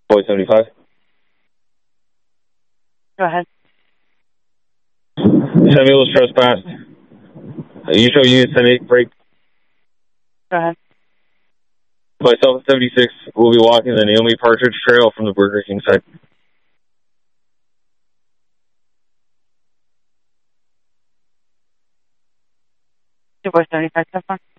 Boy 75. Go ahead. Samuel's trespassed. You show unit 10-8 break. Go ahead. Myself at 76 will be walking the Naomi Partridge Trail from the Burger King side. Boy 75 so far.